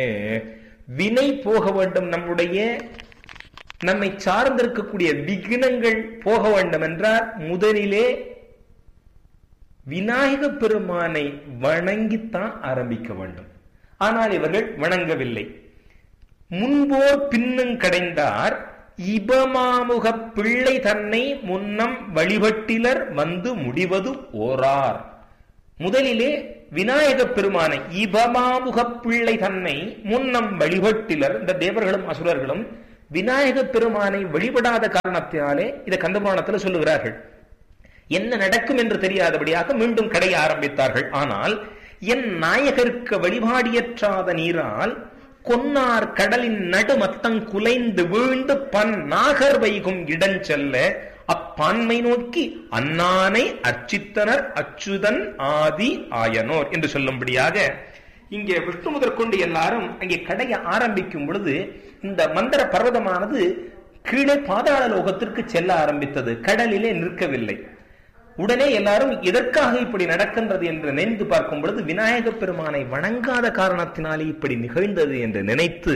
வினை போக வேண்டும், நம்மை சார்ந்திருக்கக்கூடிய விக்னங்கள் போக வேண்டும் என்றால் முதலிலே விநாயக பெருமானை வணங்கித்தான் ஆரம்பிக்க வேண்டும். ஆனால் இவர்கள் வணங்கவில்லை. முன்போர் பின்னும் கடைந்தார் இபமாமுக பிள்ளை தன்னை முன்னம் வழிபட்டிலர் வந்து முடிவது ஓரார். முதலிலே விநாயக பெருமானை இபமாமுக பிள்ளை தன்னை முன்னம் வழிபட்டிலர், இந்த தேவர்களும் அசுரர்களும் விநாயக பெருமானை வழிபடாத காரணத்தினாலே இதை கந்தபுராணத்தில் சொல்லுகிறார்கள். என்ன நடக்கும் என்று தெரியாதபடியாக மீண்டும் கடைய ஆரம்பித்தார்கள். ஆனால் என் நாயகருக்கு வழிபாடியற்றாத நீரால் கொன்னார் கடலின் நடுமத்தங் குலைந்து வீழ்ந்து பன் நாகர் வைகும் இடஞ்செல்ல அப்பான்மை நோக்கி அன்னானை அர்ச்சித்தனர் அச்சுதன் ஆதி ஆயனோர் என்று சொல்லும்படியாக இங்கே விஷ்ணு முதற்கொண்டு எல்லாரும் அங்கே கடைய ஆரம்பிக்கும் பொழுது இந்த மந்திர பர்வதமானது கீழே பாதாள லோகத்திற்கு செல்ல ஆரம்பித்தது, கடலிலே நிற்கவில்லை. உடனே எல்லாரும் எதற்காக இப்படி நடக்கின்றது என்று நினைந்து பார்க்கும் பொழுது விநாயக பெருமானை வணங்காத காரணத்தினாலே இப்படி நிகழ்ந்தது என்று நினைத்து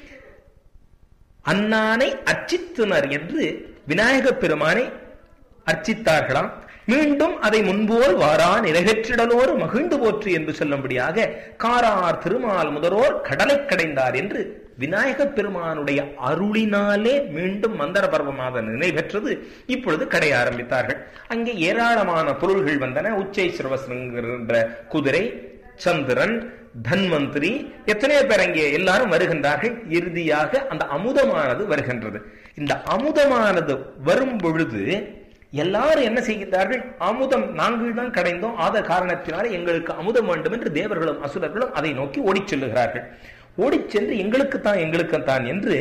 அன்னானை அர்ச்சித்தனர் என்று விநாயக பெருமானை அர்ச்சித்தார்களாம். மீண்டும் அதை முன்போல் வாரா நிறைவேற்றிடலோர் மகிழ்ந்து போற்று என்று சொல்லும்படியாக காரார் திருமால் முதலோர் கடலை கடைந்தார் என்று விநாயக பெருமானுடைய அருளினாலே மீண்டும் மந்தர பர்வமாக நினைவெற்றது. இப்பொழுது கடைய ஆரம்பித்தார்கள். அங்கே ஏராளமான பொருள்கள் வந்தன. உச்சை சிரவசங்கிற குதிரை, சந்திரன், தன்வந்திரி, எத்தனையோ பேர் அங்கே எல்லாரும் வருகின்றார்கள். இறுதியாக அந்த அமுதமானது வருகின்றது. இந்த அமுதமானது வரும் பொழுது எல்லாரும் என்ன செய்கிறார்கள்? அமுதம் நாங்கள் தான் கடைந்தோம், ஆத காரணத்தினாலே எங்களுக்கு அமுதம் வேண்டும் என்று தேவர்களும் அசுரர்களும் அதை நோக்கி ஓடிச் செல்லுகிறார்கள். ஓடிச் சென்று எங்களுக்குத்தான் என்று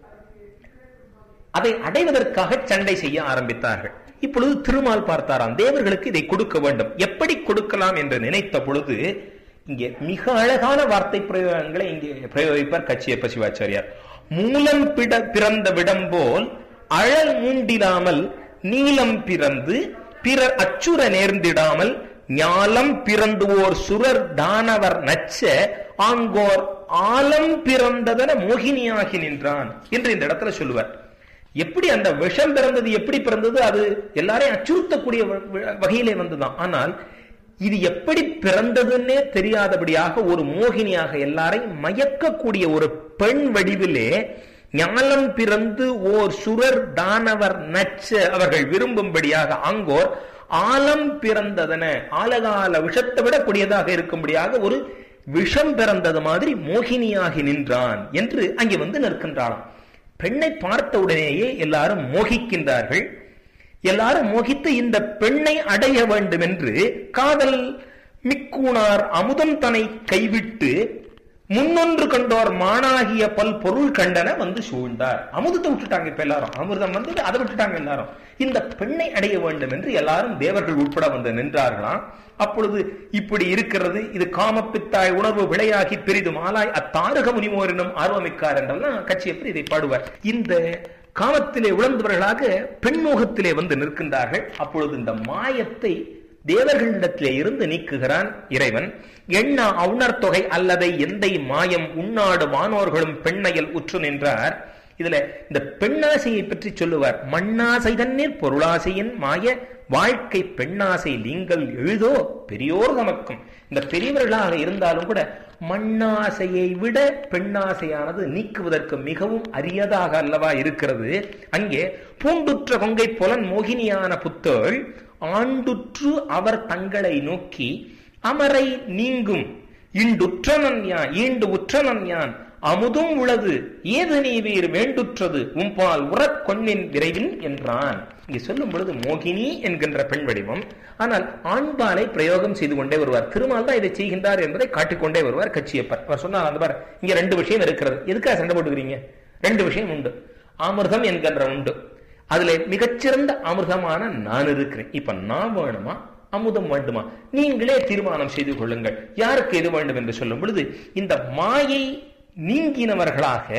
அதை அடைவதற்காக சண்டை செய்ய ஆரம்பித்தார்கள். இப்பொழுது திருமால் பார்த்தாராம், தேவர்களுக்கு இதை கொடுக்க வேண்டும், எப்படி கொடுக்கலாம் என்று நினைத்த பொழுது இங்கே மிக அழகான வார்த்தை பிரயோகங்களை இங்கே பிரயோகிப்பார் கச்சியப்ப சிவாச்சாரியார். மூலம் பிறந்த விடம் போல் அழல் மூண்டிடாமல் நீலம் பிறந்து பிறர் அச்சுர நேர்ந்திடாமல் ஞாலம் பிறந்து ஓர் சுரர் தானவர் நச்ச ஆங்கோர் ஆலம் பிறந்ததன மோகினியாகி நின்றான் என்று இந்த இடத்துல சொல்லுவார். எப்படி அந்த விஷம் பிறந்தது, எப்படி பிறந்தது, அது எல்லாரையும் அச்சுறுத்தக்கூடிய வகையிலே வந்துதான். ஆனால் இது எப்படி பிறந்ததுன்னே தெரியாதபடியாக ஒரு மோகினியாக எல்லாரையும் மயக்கக்கூடிய ஒரு பெண் வடிவிலே ஞானம் பிறந்து ஓர் சுரர் தானவர் நச்ச அவர்கள் விரும்பும்படியாக ஆங்கோர் ஆலம் பிறந்ததன, ஆலகால விஷத்தை விட கூடியதாக இருக்கும்படியாக ஒரு விஷம் பிறந்தது மாதிரி மோகினியாகி நின்றான் என்று அங்கே வந்து நிற்கின்றான். பெண்ணை பார்த்த உடனேயே எல்லாரும் மோகிக்கின்றார்கள். எல்லாரும் மோகித்து இந்த பெண்ணை அடைய வேண்டும் என்று காதல் மிக்கூனார் அமுதம் தன்னை கைவிட்டு முன்னொன்று கண்டோர் மானாகிய பல் பொருள் கண்டன வந்து சூழ்ந்தார். அமுதத்தை விட்டுட்டாங்க. இப்ப எல்லாரும் அமிர்தம் வந்து அதை விட்டுட்டாங்க. எல்லாரும் இந்த பெண்ணை அடைய வேண்டும் என்று எல்லாரும் தேவர்கள் உட்பட வந்து நின்றார்களாம். அப்பொழுது இப்படி இருக்கிறது, இது காமப்பித்தாய் உணர்வு விளையாகி பெரிதும் ஆளாய் அத்தாரக முனிமோரினும் ஆர்வமிக்கார் என்றெல்லாம் கச்சியப்பர் இதை பாடுவார். இந்த காமத்திலே உழந்தவர்களாக பெண்மோகத்திலே வந்து நிற்கின்றார்கள். அப்பொழுது இந்த மாயத்தை தேவர்களிடத்திலே இருந்து நீக்குகிறான் இறைவன். எண்ண அவுணர் தொகை அல்லதை எந்தை மாயம் உண்ணாடு வானோர்களும் பெண்ணையல் உற்று நின்றார். இதுல இந்த பெண்ணாசையை பற்றி சொல்லுவார். மண்ணாசை தண்ணீர் பொருளாசையின் மாய வாழ்க்கை பெண்ணாசை நீங்கள் எழுதோ பெரியோர் தமக்கும். இந்த பெரியவர்களாக இருந்தாலும் கூட மண்ணாசையை விட பெண்ணாசையானது நீக்குவதற்கு மிகவும் அரியதாக அல்லவா இருக்கிறது. அங்கே பூண்டுற்ற கொங்கை புலன் மோகினியான புத்தோள் ஆண்டுற்று அவர் தங்களை நோக்கி அமரை நீங்கும் இண்டுற்றனன் யான் ஈண்டு உற்றனன் யான் அமுதும் உளது ஏது நீ வீர் வேண்டுற்றது உம்பால் உறக் கொன்னின் விரைவில் என்றான். இங்கே சொல்லும் பொழுது மோகினி என்கின்ற பெண் வடிவம், ஆனால் ஆண்பாலை பிரயோகம் செய்து கொண்டே வருவார். திருமால் தான் இதை செய்கின்றார் என்பதை காட்டிக்கொண்டே வருவார் கச்சியப்பர். அவர் சொன்னார், அந்த பார் இங்க ரெண்டு விஷயம் இருக்கிறது, எதுக்காக சண்டை போட்டுக்கிறீங்க? ரெண்டு விஷயம் உண்டு. அமிர்தம் என்கின்ற உண்டு, அதுல மிகச்சிறந்த அமிர்தமான நான் இருக்கிறேன். இப்ப நான் வேணுமா அமுதம் வேண்டுமா? நீங்களே தீர்மானம் செய்து கொள்ளுங்கள், யாருக்கு எது வேண்டும் என்று சொல்லும் பொழுது இந்த மாயை நீங்கினவர்களாக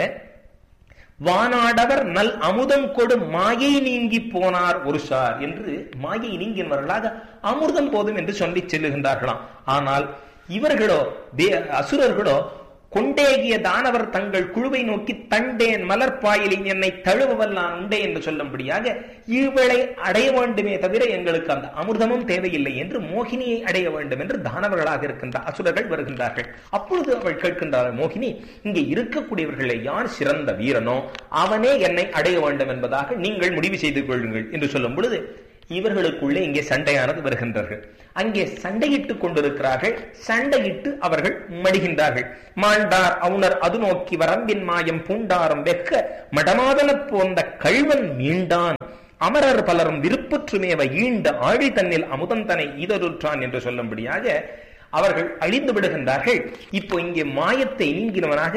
வானாடவர் நல் அமுதம் கொடு மாயை நீங்கி போனார் ஒரு சார் என்று மாயை நீங்கினவர்களாக அமிர்தம் போதும் என்று சொல்லி செல்லுகின்றார்களாம். ஆனால் இவர்களோ அசுரர்களோ கொண்டேகிய தானவர் தங்கள் குழுவை நோக்கி தண்டேன் மலர்பாயிலின் என்னை தழுவவல்லான் உண்டே என்று சொல்லும்படியாக இவளை அடைய வேண்டுமே தவிர எங்களுக்கு அந்த அமிர்தமும் தேவையில்லை என்று மோகினியை அடைய வேண்டும் என்று தானவர்களாக இருக்கின்ற அசுரர்கள் வருகின்றார்கள். அப்பொழுது அவள் கேட்கின்றார், மோகினி, இங்கே இருக்கக்கூடியவர்களை யார் சிறந்த வீரனோ அவனே என்னை அடைய வேண்டும் என்பதாக நீங்கள் முடிவு செய்து கொள்ளுங்கள் என்று சொல்லும் பொழுது இவர்களுக்குள்ளே இங்கே சண்டையானது வருகின்றார்கள். அங்கே சண்டையிட்டுக் கொண்டிருக்கிறார்கள். சண்டையிட்டு அவர்கள் மடிகின்றார்கள். மாண்டார் அவுணர் அது நோக்கி வரம்பின் மாயம் பூண்டாரம் வெக்க மடமாதன போந்த கள்வன் மீண்டான் அமரர் பலரும் விருப்பற்றுமேவ ஈண்ட ஆழி தன்னில் அமுதந்தனை ஈதருற்றான் என்று சொல்லும்படியாக அவர்கள் அழிந்து விடுகின்றார்கள். இப்போ இங்கே மாயத்தை நீங்கினவனாக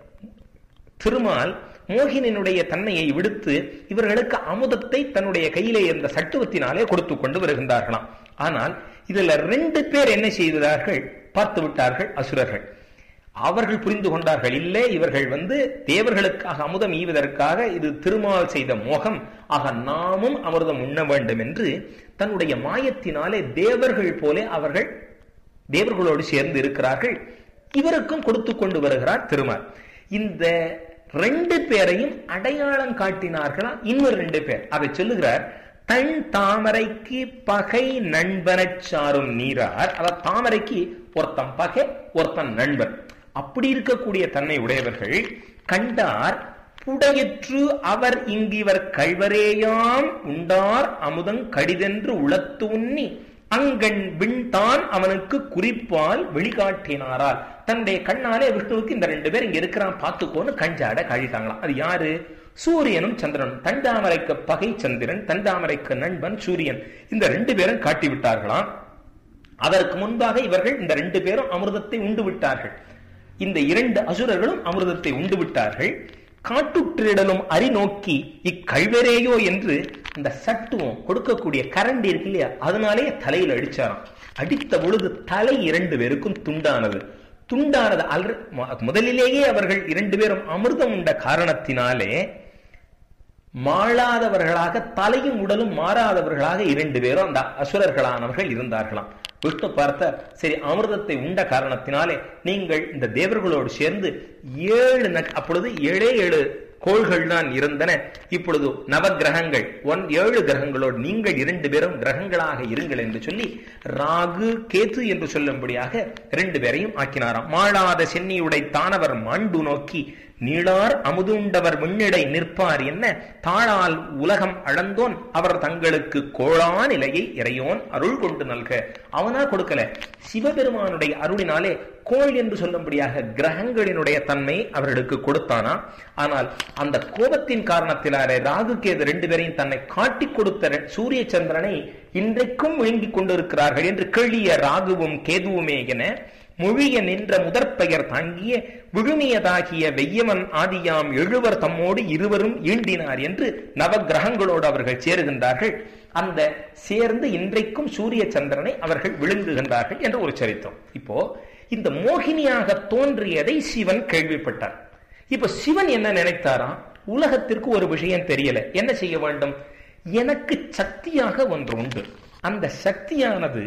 திருமால் மோகினினுடைய தன்மையை விடுத்து இவர்களுக்கு அமுதத்தை தன்னுடைய கையிலே இருந்த சட்டுவத்தினாலே கொடுத்து கொண்டு வருகின்றார்களாம். ஆனால் இதுல 2 பேர் என்ன செய்தார்கள் பார்த்து விட்டார்கள் அசுரர்கள். அவர்கள் புரிந்து கொண்டார்கள், இல்லை இவர்கள் தேவர்களுக்காக அமுதம் ஈவதற்காக இது திருமால் செய்த மோகம், ஆக நாமும் அமிர்தம் உண்ண வேண்டும் என்று தன்னுடைய மாயத்தினாலே தேவர்கள் போல அவர்கள் தேவர்களோடு சேர்ந்து இருக்கிறார்கள். இவருக்கும் கொடுத்து கொண்டு வருகிறார் திருமால். இந்த 2 பேரையும் அடையாளம் காட்டினார்களா இன்னொரு 2 பேர். அதை சொல்லுகிறார், தன் தாமரைக்கு பகை நண்பனச் சாரும் நீரார். அதாவது தாமரைக்கு ஒருத்தன் பகை ஒருத்தன் நண்பன். அப்படி இருக்கக்கூடிய தன்மை உடையவர்கள் கண்டார் புடையற்று அவர் இங்கிவர் கள்வரேயாம் உண்டார் அமுதங் கடிதென்று உளத்து உண்ணி அங்கண் விண்தான் அவனுக்கு குறிப்பால் வெளிகாட்டினாரால். தன்னுடைய கண்ணாலே விஷ்ணுவுக்கு இந்த 2 பேர் இங்க இருக்கிறான் பார்த்துக்கோன்னு கஞ்சாட காழிட்டாங்களாம். அது யாரு? சூரியனும் சந்திரனும். தண்டாமரைக்கு பகை சந்திரன், தண்டாமரைக்கு நண்பன் சூரியன். இந்த 2 பேரும் காட்டி விட்டார்களாம். அதற்கு முன்பாக இவர்கள் இந்த 2 பேரும் அமிர்தத்தை உண்டு விட்டார்கள். இந்த 2 அசுரர்களும் அமிர்தத்தை உண்டு விட்டார்கள். காட்டுற்றிடலும் அறி நோக்கி இக்கழ்வரேயோ என்று இந்த சட்டுவம் கொடுக்கக்கூடிய கரண்டி இருக்கு இல்லையா, அதனாலே தலையில் அடிச்சாராம். அடித்த பொழுது தலை 2 பேருக்கும் துண்டானது. முதலிலேயே அவர்கள் 2 பேரும் அமிர்தம் உண்ட காரணத்தினாலே மாளாதவர்களாக, தலையும் உடலும் மாறாதவர்களாக 2 பேரும் அந்த அசுரர்களானவர்கள் இருந்தார்களாம். விஷ்ணு பார்த்த, சரி அமிர்தத்தை உண்ட காரணத்தினாலே நீங்கள் இந்த தேவர்களோடு சேர்ந்து 7 அப்பொழுது 7 கோள்கள் தான் இருந்தன. இப்பொழுது நவகிரகங்கள் 7 கிரகங்களோடு நீங்கள் 2 பேரும் கிரகங்களாக இருங்கள் என்று சொல்லி ராகு கேது என்று சொல்லும்படியாக 2 பேரையும் ஆக்கினாராம். மாளாத சென்னியுடை தானவர் மாண்டு நோக்கி நீளார் அமுதுண்டவர் முன்னிடை நிற்பார் என்ன தாழால் உலகம் அளந்தோன் அவர் தங்களுக்கு கோளா நிலையை இறையோன் அருள் கொண்டு நல்க. அவனா கொடுக்கல, சிவபெருமானுடைய அருளினாலே கோள் என்று சொல்லும்படியாக கிரகங்களினுடைய தன்மை அவர்களுக்கு கொடுத்தானா. ஆனால் அந்த கோபத்தின் காரணத்தினாலே ராகு கேது 2 பேரையும் தன்னை காட்டி கொடுத்த சூரிய சந்திரனை இன்றைக்கும் விழுங்கிக் கொண்டிருக்கிறார்கள் என்று கேளிய ராகுவும் கேதுவுமே என மொழிய நின்ற முதற்பெயர் தாங்கிய விழுமியதாகிய வெய்யவன் ஆதியாம் 7வர் தம்மோடு 2வரும் ஈண்டினார் என்று நவகிரகங்களோடு அவர்கள் சேருகின்றார்கள். அந்த சேர்ந்து இன்றைக்கும் சூரிய சந்திரனை அவர்கள் விழுங்குகின்றார்கள் என்ற ஒரு சரித்திரம். இப்போ இந்த மோகினியாக தோன்றியதை சிவன் கேள்விப்பட்டார். இப்ப சிவன் என்ன நினைத்தாராம், உலகத்திற்கு ஒரு விஷயம் தெரியல, என்ன செய்ய வேண்டும், எனக்கு சக்தியாக ஒன்று உண்டு, அந்த சக்தியானது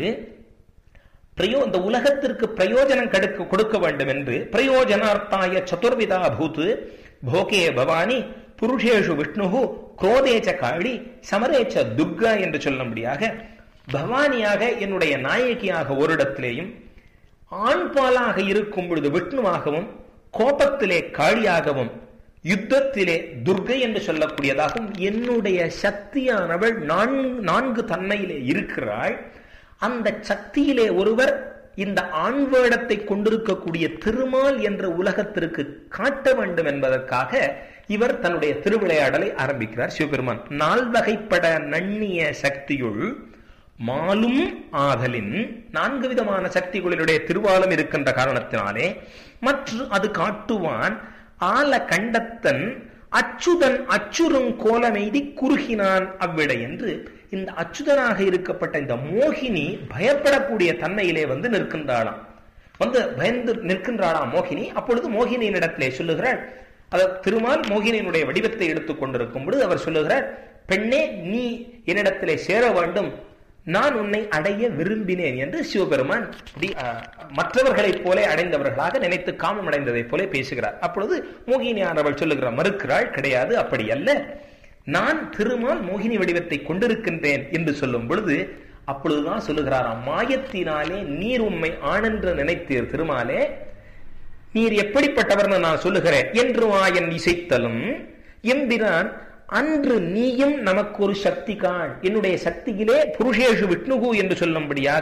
இந்த உலகத்திற்கு பிரயோஜனம் கொடுக்க வேண்டும் என்று பிரயோஜனார்த்தாய சதுர்விதா பூத்து போகே பவானி புருஷேஷு விஷ்ணு குரோதேச்ச காளி சமரேச்ச துர்கா என்று சொல்லும்படியாக பவானியாக என்னுடைய நாயகியாக ஒரு இடத்திலேயும், ஆண்பாலாக இருக்கும் பொழுது விஷ்ணுவாகவும், கோபத்திலே காளியாகவும், யுத்தத்திலே துர்கை என்று சொல்லக்கூடியதாகவும் என்னுடைய சக்தியானவள் 4 தன்மையிலே இருக்கிறாள். அந்த சக்தியிலே ஒருவர் இந்த ஆண் வேடத்தை கொண்டிருக்கக்கூடிய திருமால் என்ற உலகத்திற்கு காட்ட வேண்டும் என்பதற்காக இவர் தன்னுடைய திருவிளையாடலை ஆரம்பிக்கிறார். சிவபெருமான் 4 வகைப்பட நன்னிய சக்தியுள் மாலும் ஆதலின் 4 விதமான சக்திகளினுடைய திருவாலம் இருக்கின்ற காரணத்தினாலே மற்ற அது காட்டுவான் ஆல கண்டத்தன் அச்சுதன் அச்சுறும் கோலமெய்தி குறுகினான் அவ்விடை என்று இந்த அச்சுதனாக இருக்கப்பட்ட இந்த மோகினி பயப்படக்கூடிய தன்மையிலே நிற்கின்றாளாம். பயந்து நிற்கின்றாளாம் மோகினி. அப்பொழுது மோகினியின் இடத்திலே சொல்லுகிறார், திருமால் மோகினியினுடைய வடிவத்தை எடுத்துக் கொண்டிருக்கும் பொழுது அவர் சொல்லுகிறார், பெண்ணே நீ என்னிடத்திலே சேர வேண்டும், நான் உன்னை அடைய விரும்பினேன் என்று சிவபெருமான் மற்றவர்களைப் போல அடைந்தவர்களாக நினைத்து காமம் அடைந்ததைப் போல பேசுகிறார். அப்பொழுது மோகினியானவள் சொல்லுகிறார், மறுக்கிறாள், கிடையாது, அப்படி அல்ல, நான் திருமால் மோகினி வடிவத்தை கொண்டிருக்கின்றேன் என்று சொல்லும் பொழுது அப்பொழுதுதான் சொல்லுகிறாராம், மாயத்தினாலே நீர் உண்மை ஆனென்று நினைத்தீர் திருமாலே, நீர் எப்படிப்பட்டவர்னு நான் சொல்லுகிறேன் என்று வாயன் இசைத்தலும் எம்பிரான் அன்று நீயும் நமக்கு ஒரு சக்தி காண், என்னுடைய சக்தியிலே புருஷேஷு விஷ்ணுகு என்று சொல்லும்படியாக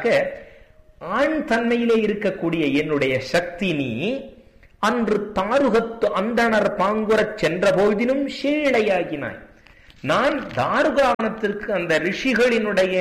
ஆண் தன்மையிலே இருக்கக்கூடிய என்னுடைய சக்தி நீ அன்று தாருகத்து அந்தணர் பாங்குறச் சென்ற பொழுதினும் சீழையாகினாய். நான் தாருகாவனத்திற்கு அந்த ரிஷிகளினுடைய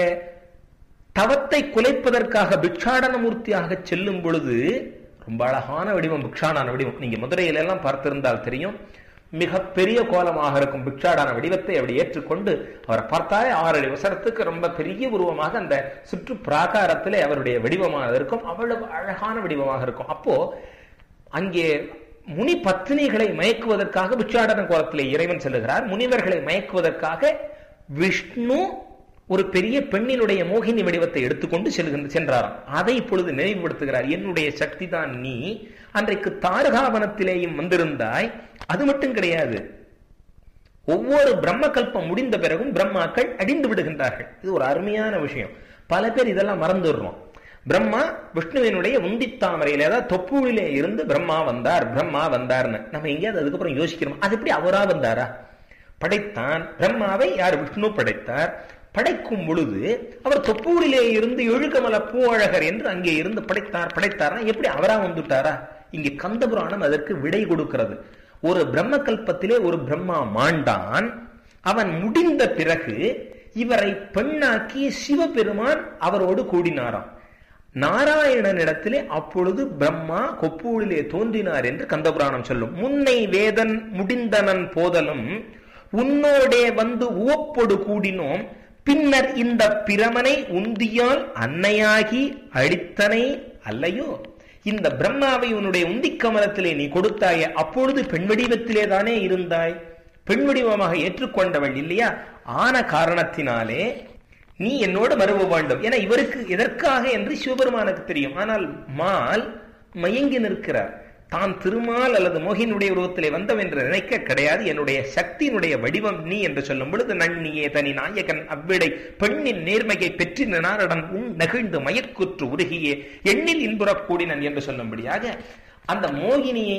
தவத்தை குலைப்பதற்காக பிக்ஷாடன மூர்த்தியாக செல்லும் பொழுது ரொம்ப அழகான வடிவம், பிக்ஷாடன வடிவம். நீங்க மதுரையில எல்லாம் பார்த்திருந்தால் தெரியும், மிக பெரிய கோலமாக இருக்கும் பிக்ஷாடன வடிவத்தை அப்படி ஏற்றுக்கொண்டு அவரை பார்த்தாலே 6 அடி வசரத்துக்கு ரொம்ப பெரிய உருவமாக அந்த சுற்று பிராகாரத்திலே அவருடைய வடிவமாக இருக்கும். அவ்வளவு அழகான வடிவமாக இருக்கும். அப்போ அங்கே முனி பத்னிகளை மயக்குவதற்காக பிக்ஷாடன கோலத்திலே இறைவன் செல்லுகிறார். முனிவர்களை மயக்குவதற்காக விஷ்ணு ஒரு பெரிய பெண்ணினுடைய மோகினி வடிவத்தை எடுத்துக்கொண்டு சென்றாராம். அதை இப்பொழுது நினைவுபடுத்துகிறார், என்னுடைய சக்தி தான் நீ அன்றைக்கு தாரகாவனத்திலேயும் வந்திருந்தாய். அது மட்டும் கிடையாது, ஒவ்வொரு பிரம்ம கல்பம் முடிந்த பிறகும் பிரம்மாக்கள் அடிந்து விடுகின்றார்கள். இது ஒரு அருமையான விஷயம். பல பேர் இதெல்லாம் மறந்துடுறோம். பிரம்மா விஷ்ணுவினுடைய உண்டித்தாமரையில ஏதாவது தொப்புளிலே இருந்து பிரம்மா வந்தார்னு நம்ம எங்கேயாவது அதுக்கப்புறம் யோசிக்கிறோம், அது எப்படி அவரா வந்தாரா? படைத்தான் பிரம்மாவை யார்? விஷ்ணு படைத்தார். படைக்கும் பொழுது அவர் தொப்பூரிலே இருந்து எழுகமல பூவழகர் என்று அங்கே இருந்து படைத்தாரா? எப்படி அவரா வந்துட்டாரா? இங்கே கந்தபுராணம் அதற்கு விடை கொடுக்கிறது. ஒரு பிரம்ம கல்பத்திலே ஒரு பிரம்மா மாண்டான். அவன் முடிந்த பிறகு இவரை பெண்ணாக்கி சிவபெருமான் அவரோடு கூடினாராம். நாராயணனிடத்திலே அப்பொழுது பிரம்மா கொப்பூரிலே தோன்றினார் என்று கந்தபுராணம் சொல்லும். முன்னை வேதன் முடிந்தனன் போதலும் உன்னோடே வந்து உவப்பொடு கூடினோம், பின்னர் இந்த பிரமனை உந்தியால் அன்னையாகி அழித்தனை அல்லையோ. இந்த பிரம்மாவை உன்னுடைய உந்திக் கமலத்திலே நீ கொடுத்தாயே, அப்பொழுது பெண் வடிவத்திலே தானே இருந்தாய், பெண் வடிவமாக ஏற்றுக்கொண்டவள் இல்லையா? ஆன காரணத்தினாலே நீ என்னோடு மறுவ வேண்டும் என இவருக்கு எதற்காக என்று சிவபெருமானுக்கு தெரியும். ஆனால் மால் மயங்கி நிற்கிறார். தான் திருமால் அல்லது மோகினுடைய உருவத்திலே வந்தவன் என்று நினைக்க கிடையாது. என்னுடைய சக்தியினுடைய வடிவம் நீ என்று சொல்லும் பொழுது நன்னியே தனி நாயகன் அவ்விடை பெண்ணின் நேர்மையை பெற்றின நாரடன் உன் நெகிழ்ந்து மயக்குற்று உருகியே எண்ணில் இன்புறக் கூடினன் என்று சொல்லும்படியாக அந்த மோகினியை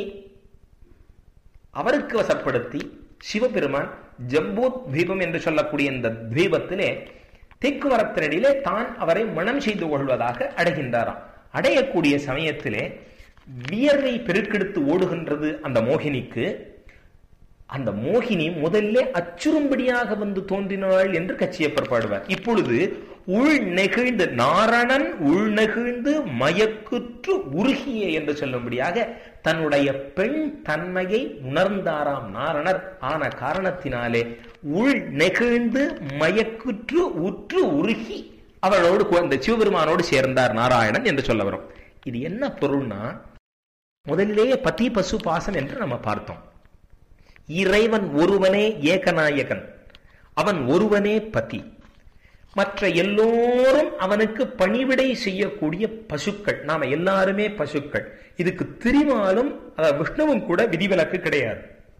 அவருக்கு வசப்படுத்தி சிவபெருமான் ஜம்பூத் தீபம் என்று சொல்லக்கூடிய இந்த தீபத்திலே தெற்கு வரத்தினடியிலே தான் அவரை மனம் செய்து கொள்வதாக அடைகின்றாராம். அடையக்கூடிய சமயத்திலே வியர்வை பெருக்கெடுத்து ஓடுகின்றது அந்த மோகினிக்கு. அந்த மோகினி முதல்ல அச்சுறும்படியாக வந்து தோன்றினாள் என்று கச்சியப்பர் பாடுவார். இப்பொழுது உள் நெகிழ்ந்து நாரணன் உள் நெகிழ்ந்து மயக்குற்று உருகிய என்று சொல்லும்படியாக தன்னுடைய பெண் தன்மையை உணர்ந்தாராம் நாரணர். ஆன காரணத்தினாலே உள் நெகிழ்ந்து மயக்குற்று உற்று உருகி அவளோடு அந்த சிவபெருமானோடு சேர்ந்தார் நாராயணன் என்று சொல்ல வரும். இது என்ன பொருள்னா, முதலிலேயே பதி பசு பாசம் என்று நம்ம பார்த்தோம். இறைவன் ஒருவனே ஏகநாயகன், அவன் ஒருவனே பதி, மற்ற எல்லோரும் அவனுக்கு பணிவிடை செய்யக்கூடிய பசுக்கள். நாம எல்லாருமே பசுக்கள். இதுக்கு திருமாலும் விஷ்ணுவும் கூட விதிவிலக்கு கிடையாது.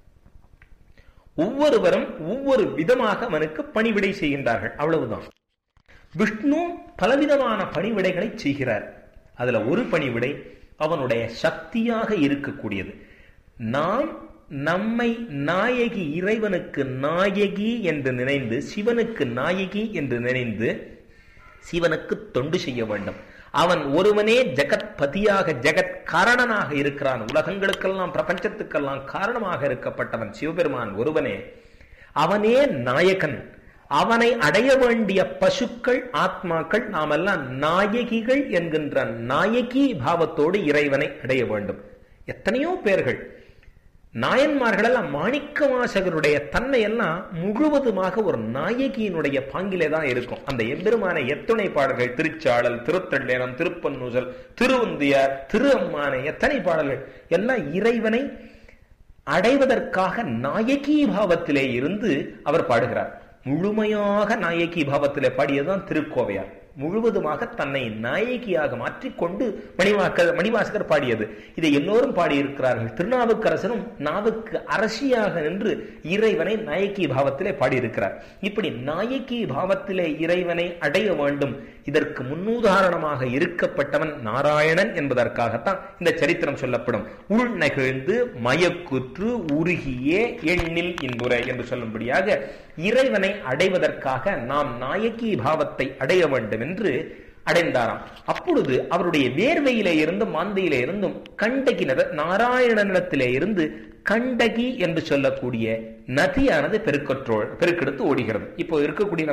ஒவ்வொருவரும் ஒவ்வொரு விதமாக அவனுக்கு பணிவிடை செய்கின்றார்கள், அவ்வளவுதான். விஷ்ணு பலவிதமான பணிவிடைகளை செய்கிறார். அதுல ஒரு பணிவிடை அவனுடைய சக்தியாக இருக்கக்கூடியது. நாம் நம்மை நாயகி, இறைவனுக்கு நாயகி என்று நினைந்து, சிவனுக்கு நாயகி என்று நினைந்து சிவனுக்கு தொண்டு செய்ய வேண்டும். அவன் ஒருவனே ஜெகத் பதியாக ஜெகத் காரணனாக இருக்கிறான். உலகங்களுக்கெல்லாம் பிரபஞ்சத்துக்கெல்லாம் காரணமாக இருக்கப்பட்டவன் சிவபெருமான் ஒருவனே. அவனே நாயகன். அவனை அடைய வேண்டிய பசுக்கள் ஆத்மாக்கள் நாமெல்லாம் நாயகிகள் என்கின்ற நாயகி பாவத்தோடு இறைவனை அடைய வேண்டும். எத்தனையோ பேர்கள் நாயன்மார்கள் எல்லாம் மாணிக்க வாசகருடைய தன்மை எல்லாம் முழுவதுமாக ஒரு நாயகியினுடைய பாங்கிலே தான் இருக்கும். அந்த எம்பெருமான எத்தனை பாடல்கள், திருச்சாளல், திருத்தள்ளேனம், திருப்பன்னூசல், திருவந்தியார், திரு அம்மானை, எத்தனை பாடல்கள் எல்லாம் இறைவனை அடைவதற்காக நாயகி பாவத்திலே இருந்து அவர் பாடுகிறார். முழுமையாக நாயகி பாவத்திலே பாடியதுதான் திருக்கோவையார். முழுவதுமாக தன்னை நாயகியாக மாற்றிக்கொண்டு மணிவாசகர் பாடியது. இதை எல்லோரும் பாடியிருக்கிறார்கள். திருநாவுக்கரசனும் நாவுக்கு அரசியாக நின்று இறைவனை நாயகி பாவத்திலே பாடியிருக்கிறார். இப்படி நாயகி பாவத்திலே இறைவனை அடைய வேண்டும். இதற்கு முன்னுதாரணமாக இருக்கப்பட்டவன் நாராயணன் என்பதற்காகத்தான் இந்த சரித்திரம் சொல்லப்படும். உள் நெகிழ்ந்து மயக்குற்று உருகியே எண்ணில் இன்புரை என்று சொல்லும்படியாக இறைவனை அடைவதற்காக நாம் நாயகி பாவத்தை அடைய வேண்டும் என்று அடைந்தாராம். அப்பொழுது அவருடைய வேர்வையிலே இருந்தும் மாந்தையிலே இருந்தும் கண்டகி நாராயணனிடத்திலே இருந்து கண்டகி என்று சொல்லக்கூடிய நதியானது பெருக்கெடுத்து ஓடுகிறது. இப்போ இருக்கக்கூடிய